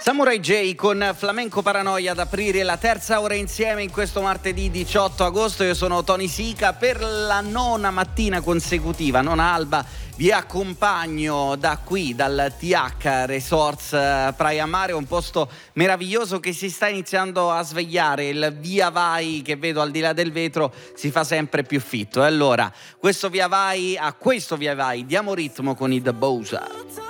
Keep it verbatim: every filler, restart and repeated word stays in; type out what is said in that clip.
Samurai J con Flamenco Paranoia ad aprire la terza ora insieme in questo martedì diciotto agosto. Io sono Tony Sica, per la nona mattina consecutiva, nona alba, vi accompagno da qui, dal T H Resorts Praia Mare, un posto meraviglioso che si sta iniziando a svegliare. Il via vai che vedo al di là del vetro si fa sempre più fitto. E allora, questo via vai, a questo via vai diamo ritmo con i The Bosa.